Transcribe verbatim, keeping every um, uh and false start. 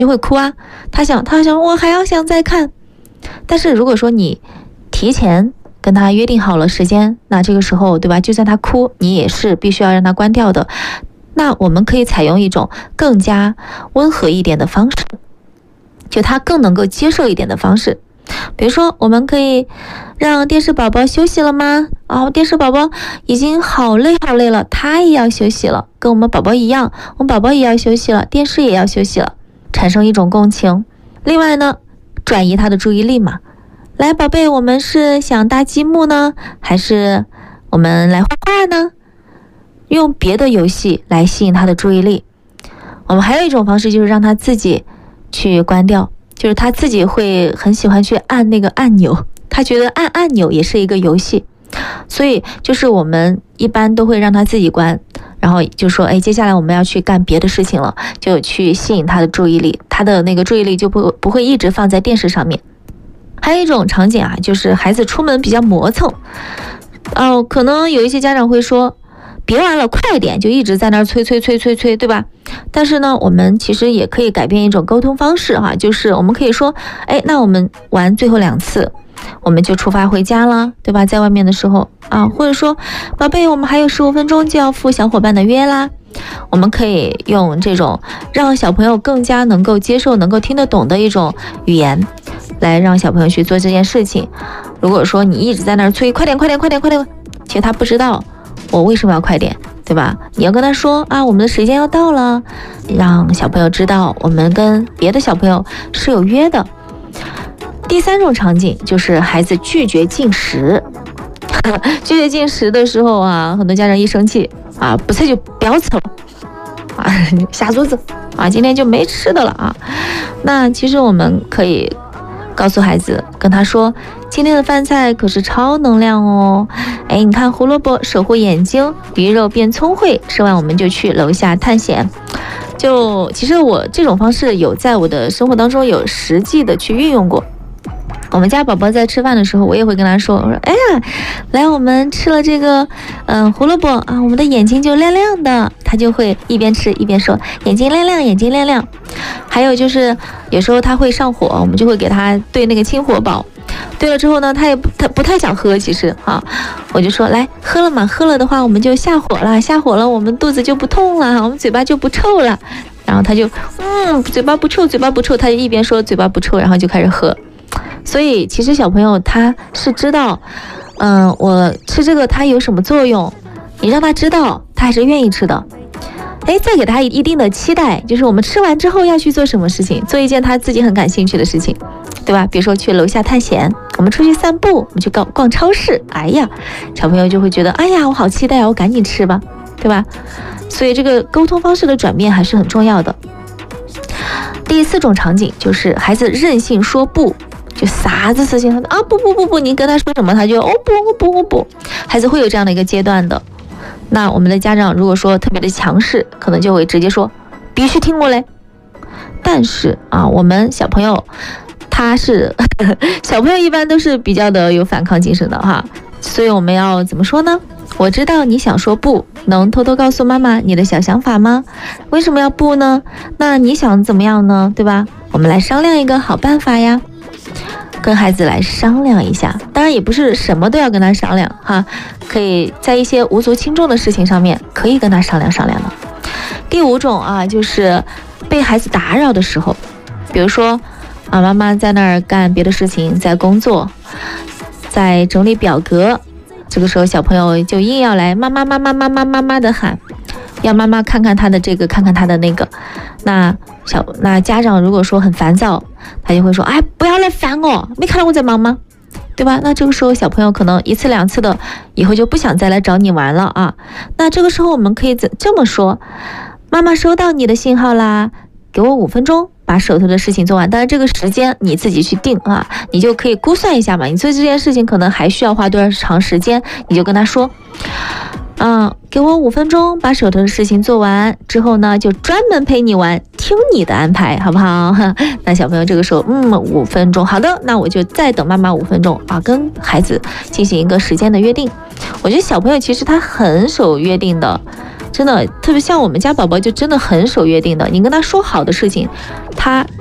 就会哭啊，他想他想我还要想再看。但是如果说你提前跟他约定好了时间，那这个时候对吧，就算他哭你也是必须要让他关掉的。那我们可以采用一种更加温和一点的方式，就他更能够接受一点的方式。比如说我们可以让电视宝宝休息了吗？哦，电视宝宝已经好累好累了，他也要休息了，跟我们宝宝一样，我们宝宝也要休息了，电视也要休息了，产生一种共情。另外呢，转移他的注意力嘛。来宝贝，我们是想搭积木呢，还是我们来画画呢？用别的游戏来吸引他的注意力。我们还有一种方式，就是让他自己去关掉，就是他自己会很喜欢去按那个按钮，他觉得按按钮也是一个游戏。所以就是我们一般都会让他自己关，然后就说哎，接下来我们要去干别的事情了，就去吸引他的注意力，他的那个注意力就不不会一直放在电视上面。还有一种场景啊，就是孩子出门比较磨蹭，哦，可能有一些家长会说别玩了，快点，就一直在那儿催催催催催，对吧？但是呢，我们其实也可以改变一种沟通方式哈、啊，就是我们可以说，哎，那我们玩最后两次，我们就出发回家了，对吧？在外面的时候啊，或者说，宝贝，我们还有十五分钟就要赴小伙伴的约啦。我们可以用这种让小朋友更加能够接受、能够听得懂的一种语言，来让小朋友去做这件事情。如果说你一直在那儿催，快点、快点、快点、快点，其实他不知道我为什么要快点，对吧？你要跟他说啊，我们的时间要到了，让小朋友知道我们跟别的小朋友是有约的。第三种场景就是孩子拒绝进食。拒绝进食的时候啊，很多家长一生气啊，不吃就不要吃了啊，下桌子啊，今天就没吃的了啊。那其实我们可以告诉孩子，跟他说，今天的饭菜可是超能量哦。哎，你看胡萝卜守护眼睛，鱼肉变聪慧，吃完我们就去楼下探险。就其实我这种方式有在我的生活当中有实际的去运用过。我们家宝宝在吃饭的时候，我也会跟他说，我说哎呀，来我们吃了这个嗯、呃、胡萝卜啊，我们的眼睛就亮亮的。他就会一边吃一边说眼睛亮亮，眼睛亮亮。还有就是有时候他会上火，我们就会给他兑那个清火宝。对了之后呢，他也不他不太想喝，其实啊，我就说来喝了嘛，喝了的话我们就下火了，下火了我们肚子就不痛了，我们嘴巴就不臭了。然后他就嗯嘴巴不臭，嘴巴不臭，他就一边说嘴巴不臭，然后就开始喝。所以其实小朋友他是知道，嗯、呃，我吃这个它有什么作用，你让他知道，他还是愿意吃的。哎，再给他一定的期待，就是我们吃完之后要去做什么事情，做一件他自己很感兴趣的事情，对吧？比如说去楼下探险，我们出去散步，我们去逛逛超市。哎呀，小朋友就会觉得，哎呀，我好期待啊，我赶紧吃吧，对吧？所以这个沟通方式的转变还是很重要的。第四种场景就是孩子任性说不。就啥子事情啊不不不不，你跟他说什么他就哦不哦不哦不，孩子会有这样的一个阶段的。那我们的家长如果说特别的强势，可能就会直接说必须听我嘞。但是啊，我们小朋友他是呵呵小朋友一般都是比较的有反抗精神的哈，所以我们要怎么说呢？我知道你想说不，能偷偷告诉妈妈你的小想法吗？为什么要不呢？那你想怎么样呢？对吧？我们来商量一个好办法呀。跟孩子来商量一下，当然也不是什么都要跟他商量哈，可以在一些无足轻重的事情上面可以跟他商量商量的。第五种啊，就是被孩子打扰的时候，比如说啊，妈妈在那儿干别的事情，在工作，在整理表格，这个时候小朋友就硬要来妈妈妈妈妈妈妈妈的喊，要妈妈看看他的这个，看看他的那个。那小那家长如果说很烦躁，他就会说，哎，不要来烦我，没看到我在忙吗？对吧？那这个时候小朋友可能一次两次的，以后就不想再来找你玩了啊。那这个时候我们可以这么说，妈妈收到你的信号啦，给我五分钟把手头的事情做完。当然这个时间你自己去定啊，你就可以估算一下嘛，你做这件事情可能还需要花多少长时间，你就跟他说，嗯，给我五分钟把手头的事情做完之后呢，就专门陪你玩，听你的安排，好不好？那小朋友这个时候，嗯，五分钟，好的，那我就再等妈妈五分钟啊，跟孩子进行一个时间的约定。我觉得小朋友其实他很守约定的， 真的特别像我们家宝宝就真的很守约定的，你跟他说好的事情，他